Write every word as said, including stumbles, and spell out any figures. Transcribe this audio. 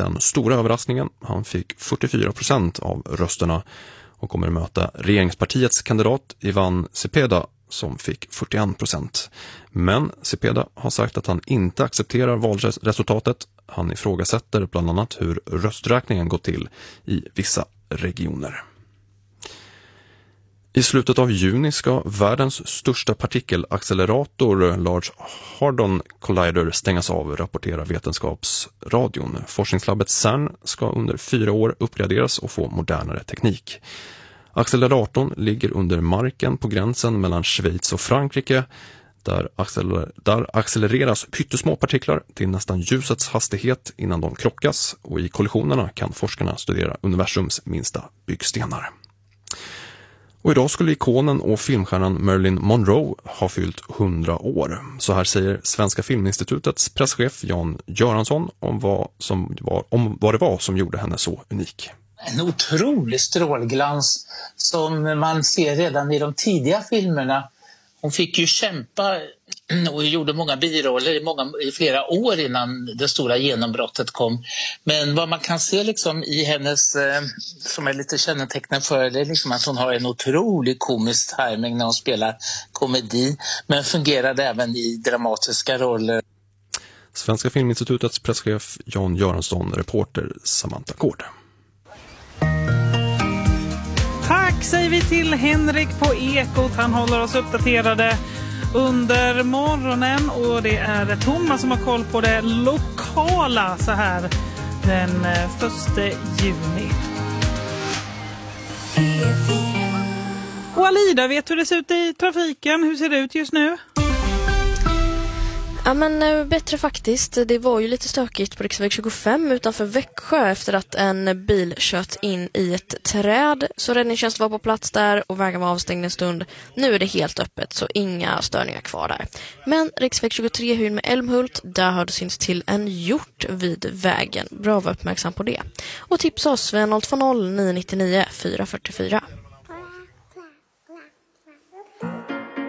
den stora överraskningen. Han fick fyrtiofyra procent av rösterna och kommer att möta regeringspartiets kandidat Ivan Cepeda som fick fyrtioen procent. Men Cepeda har sagt att han inte accepterar valresultatet. Han ifrågasätter bland annat hur rösträkningen gått till i vissa regioner. I slutet av juni ska världens största partikelaccelerator Large Hadron Collider stängas av, rapporterar Vetenskapsradion. Forskningslabbet CERN ska under fyra år uppgraderas och få modernare teknik. Acceleratorn ligger under marken på gränsen mellan Schweiz och Frankrike. Där, accelerer- där accelereras pyttesmå partiklar till nästan ljusets hastighet innan de krockas, och i kollisionerna kan forskarna studera universums minsta byggstenar. Och idag skulle ikonen och filmstjärnan Marilyn Monroe ha fyllt hundra år. Så här säger Svenska Filminstitutets presschef Jan Göransson om vad, som var, om vad det var som gjorde henne så unik. En otrolig strålglans som man ser redan i de tidiga filmerna. Hon fick ju kämpa och gjorde många biroller i, många, i flera år innan det stora genombrottet kom. Men vad man kan se liksom i hennes, eh, som är lite kännetecknande för det, är liksom att hon har en otrolig komisk timing när hon spelar komedi, men fungerade även i dramatiska roller. Svenska Filminstitutets presschef Jan Göransson, reporter Samantha Gård. Tack säger vi till Henrik på Ekot. Han håller oss uppdaterade under morgonen, och det är Thomas som har koll på det lokala så här den första juni. Och Alida, vet du hur det ser ut i trafiken? Hur ser det ut just nu? Ja, men bättre faktiskt. Det var ju lite stökigt på riksväg tjugofem utanför Växjö efter att en bil kört in i ett träd. Så räddningstjänst var på plats där och vägen var avstängd en stund. Nu är det helt öppet, så inga störningar kvar där. Men riksväg tjugotre Hyn med Älmhult, där har det synts till en hjort vid vägen. Bra att vara uppmärksam på det. Och tipsa oss vid noll två noll nio nio nio fyra fyra fyra.